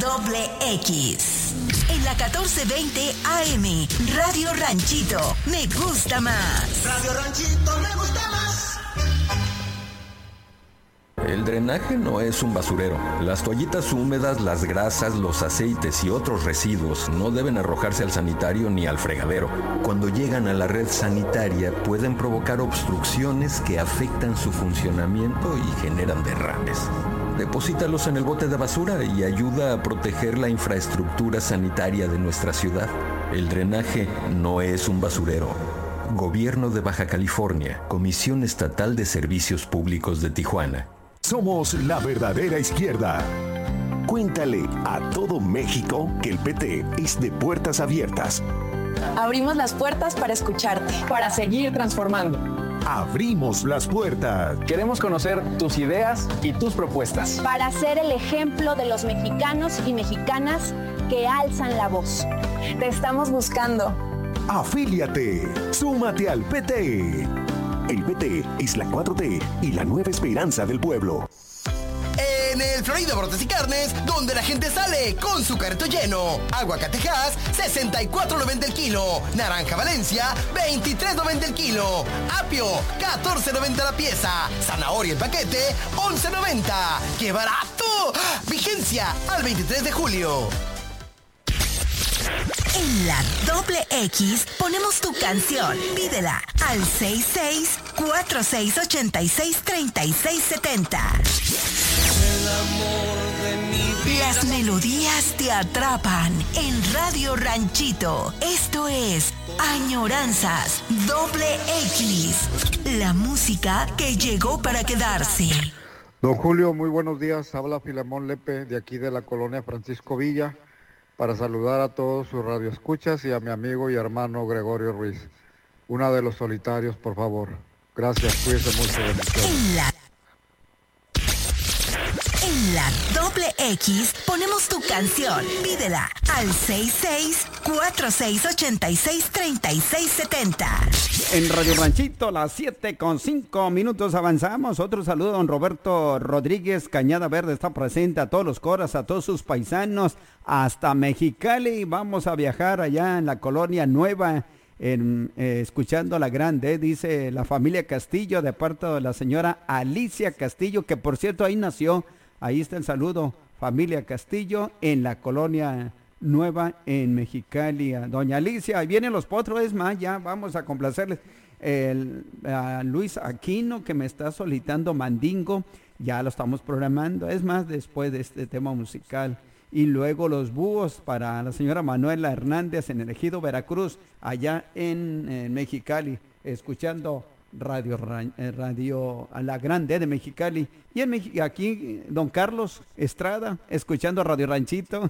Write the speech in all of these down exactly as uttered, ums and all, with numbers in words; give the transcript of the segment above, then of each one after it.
doble X. En la catorce veinte A M, Radio Ranchito, me gusta más. Radio Ranchito, me gusta más. El drenaje no es un basurero. Las toallitas húmedas, las grasas, los aceites y otros residuos no deben arrojarse al sanitario ni al fregadero. Cuando llegan a la red sanitaria pueden provocar obstrucciones que afectan su funcionamiento y generan derrames. Deposítalos en el bote de basura y ayuda a proteger la infraestructura sanitaria de nuestra ciudad. El drenaje no es un basurero. Gobierno de Baja California, Comisión Estatal de Servicios Públicos de Tijuana. Somos la verdadera izquierda. Cuéntale a todo México que el P T es de puertas abiertas. Abrimos las puertas para escucharte, para seguir transformando. Abrimos las puertas. Queremos conocer tus ideas y tus propuestas. Para ser el ejemplo de los mexicanos y mexicanas que alzan la voz. Te estamos buscando. Afíliate. Súmate al P T. El P T es la cuatro T y la nueva esperanza del pueblo. En el Florida Brotes y Carnes, donde la gente sale con su carrito lleno. Aguacatejas, sesenta y cuatro noventa el kilo. Naranja Valencia, veintitrés noventa el kilo. Apio, catorce noventa la pieza. Zanahoria el paquete, once noventa. ¡Qué barato! Vigencia al veintitrés de julio. En la doble X ponemos tu canción. Pídela al seis seis cuatro seis ocho seis tres seis siete cero. Las melodías te atrapan en Radio Ranchito. Esto es Añoranzas doble X. La música que llegó para quedarse. Don Julio, muy buenos días. Habla Filemón Lepe de aquí de la colonia Francisco Villa, para saludar a todos sus radioescuchas y a mi amigo y hermano Gregorio Ruiz. Una de los solitarios, por favor. Gracias, cuídense mucho. En la, en la doble X ponemos tu canción. Pídela al seis seis cuatro seis ocho seis tres seis siete cero. En Radio Ranchito, las siete con cinco minutos avanzamos. Otro saludo a don Roberto Rodríguez, Cañada Verde está presente, a todos los coras, a todos sus paisanos, hasta Mexicali. Vamos a viajar allá en la Colonia Nueva, en, eh, escuchando la grande, dice la familia Castillo, de parte de la señora Alicia Castillo, que por cierto ahí nació. Ahí está el saludo, familia Castillo, en la Colonia Nueva en Mexicali. A doña Alicia, ahí vienen los potros, es más, ya vamos a complacerles. El, a Luis Aquino, que me está solicitando Mandingo, ya lo estamos programando, es más, después de este tema musical. Y luego los búhos para la señora Manuela Hernández en el Ejido Veracruz, allá en, en Mexicali, escuchando Radio, radio a la Grande de Mexicali. Y en, aquí don Carlos Estrada, escuchando Radio Ranchito.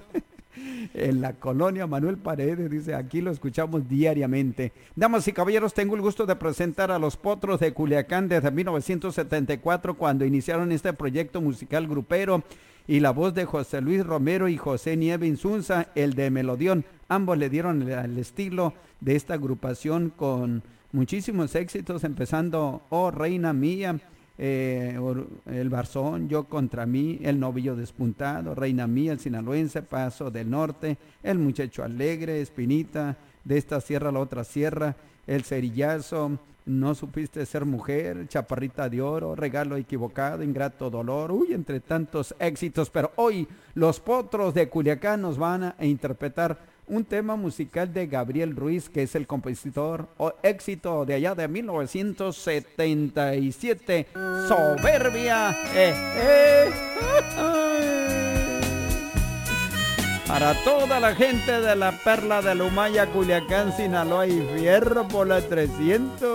En la colonia Manuel Paredes, dice, aquí lo escuchamos diariamente. Damas y caballeros, tengo el gusto de presentar a los Potros de Culiacán desde mil novecientos setenta y cuatro, cuando iniciaron este proyecto musical grupero, y la voz de José Luis Romero y José Nieve Insunza, el de Melodión. Ambos le dieron el, el estilo de esta agrupación con muchísimos éxitos, empezando Oh Reina Mía, Eh, el Barzón, Yo Contra Mí, El Novillo Despuntado, Reina Mía, El Sinaloense, Paso del Norte, El Muchacho Alegre, Espinita, De esta sierra a la otra sierra, El Cerillazo, No supiste ser mujer, Chaparrita de Oro, Regalo Equivocado, Ingrato Dolor, uy, entre tantos éxitos. Pero hoy los Potros de Culiacán nos van a interpretar un tema musical de Gabriel Ruiz, que es el compositor o éxito de allá de mil novecientos setenta y siete, Soberbia. Eh, eh. Para toda la gente de la Perla de Lumaya, Culiacán, Sinaloa y Fierro por la trescientos.